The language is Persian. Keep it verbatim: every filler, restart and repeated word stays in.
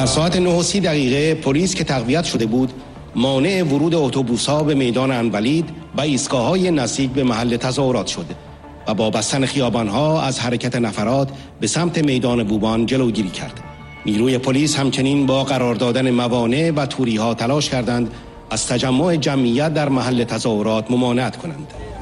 در ساعت نه و سی دقیقه پلیس که تقویت شده بود مانع ورود اتوبوس‌ها به میدان انولید و ایستگاه‌های نزدیک به محل تظاهرات شد و با بستن خیابان‌ها از حرکت نفرات به سمت میدان بوبان جلوگیری کرد. نیروی پلیس همچنین با قرار دادن موانع و توری‌ها تلاش کردند از تجمع جمعیت در محل تظاهرات ممانعت کنند.